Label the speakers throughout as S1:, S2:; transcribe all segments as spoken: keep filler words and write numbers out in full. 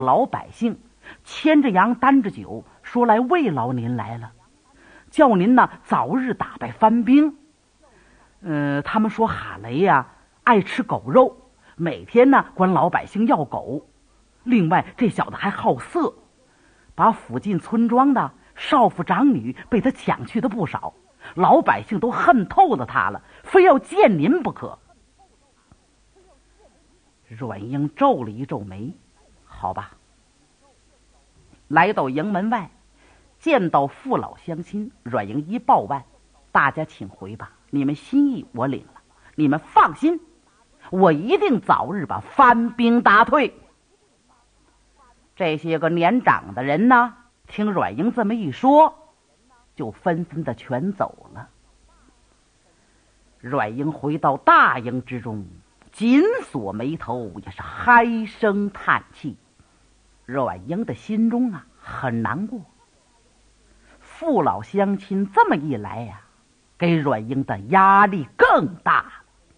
S1: 老百姓牵着羊担着酒，说来慰劳您来了，叫您呢早日打败番兵。呃，他们说哈雷呀爱吃狗肉，每天呢管老百姓要狗。另外这小子还好色，把附近村庄的少妇长女被他抢去的不少，老百姓都恨透了他了，非要见您不可。阮英皱了一皱眉，好吧。来到营门外，见到父老乡亲，阮英一抱腕，大家请回吧，你们心意我领了，你们放心，我一定早日把番兵打退。这些个年长的人呢，听阮英这么一说，就纷纷的全走了。阮英回到大营之中，紧锁眉头，也是唉声叹气。阮英的心中啊很难过，父老乡亲这么一来呀、啊，给阮英的压力更大了。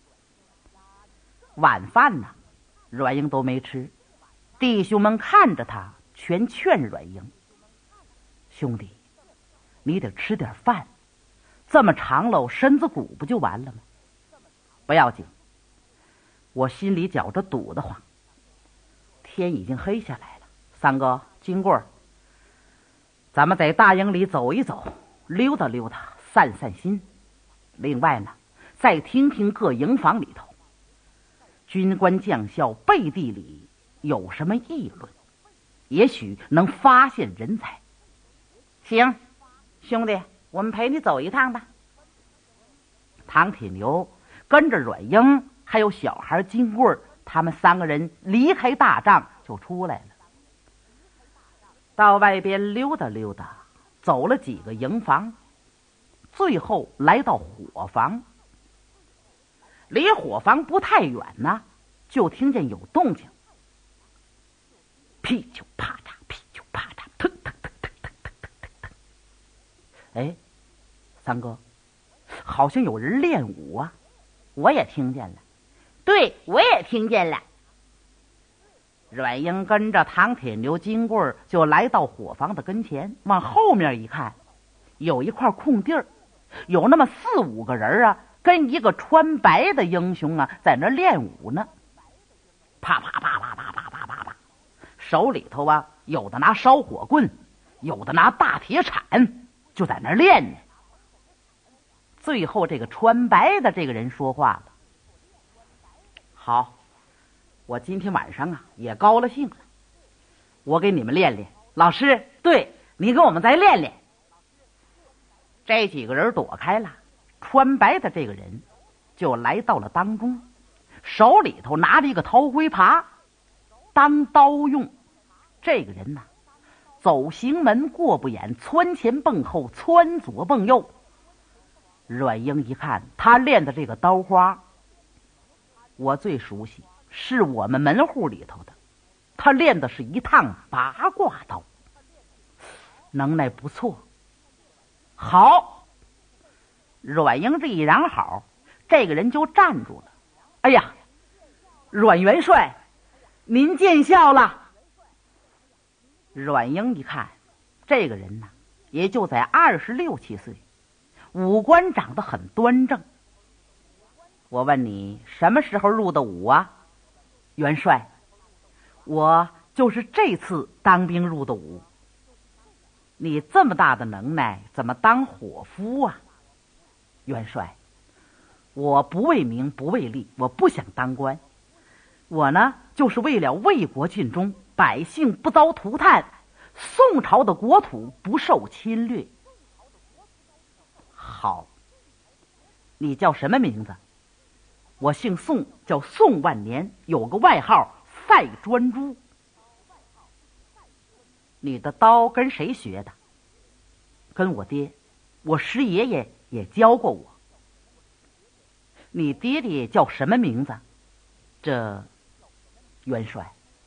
S1: 晚饭呢，阮英都没吃，弟兄们看着他，全劝阮英：兄弟，你得吃点饭，这么长喽，身子骨不就完了吗？不要紧，我心里觉着堵得慌。天已经黑下来了，三哥、金贵儿，咱们在大营里走一走，溜达溜达，散散心。另外呢，再听听各营房里头军官将校背地里有什么议论，也许能发现人才。行，兄弟，我们陪你走一趟吧。唐铁牛跟着阮英还有小孩金贵儿，他们三个人离开大帐就出来了，到外边溜达溜达，走了几个营房，最后来到伙房。离伙房不太远呢，就听见有动静，噼啾啪嚓，噼啾啪嚓，腾腾腾腾腾腾腾腾。哎，三哥，好像有人练武啊！我也听见了。
S2: 对，我也听见了。
S1: 阮英跟着唐铁牛、金贵儿就来到伙房的跟前，往后面一看，有一块空地儿，有那么四五个人啊，跟一个穿白的英雄啊在那练武呢。啪啪啪啪啪啪啪啪啪，手里头啊有的拿烧火棍，有的拿大铁铲，就在那练呢。最后这个穿白的这个人说话了：好，我今天晚上啊也高了兴了，我给你们练练。老师，对，你给我们再练练。这几个人躲开了，穿白的这个人就来到了当中，手里头拿着一个头盔耙当刀用。这个人呢、啊，走行门过不眼，蹿前蹦后，蹿左蹦右。阮英一看他练的这个刀花，我最熟悉，是我们门户里头的，他练的是一趟八卦刀，能耐不错。好，阮英这一嚷好，这个人就站住了。哎呀，阮元帅，您见笑了。阮英一看，这个人呢，也就在二十六七岁，五官长得很端正。我问你，什么时候入的伍啊？元帅，我就是这次当兵入的伍。你这么大的能耐，怎么当伙夫啊？元帅，我不为名不为利，我不想当官，我呢就是为了为国尽忠，百姓不遭涂炭，宋朝的国土不受侵略。好，你叫什么名字？我姓宋，叫宋万年，有个外号赛专诸。你的刀跟谁学的？跟我爹，我师爷爷也教过我。你爹爹叫什么名字？这元帅，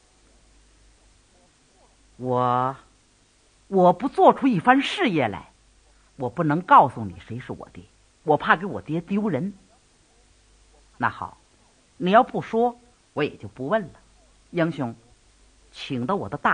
S1: 我我不做出一番事业来，我不能告诉你谁是我爹，我怕给我爹丢人。那好，你要不说，我也就不问了。英雄， 请到我的大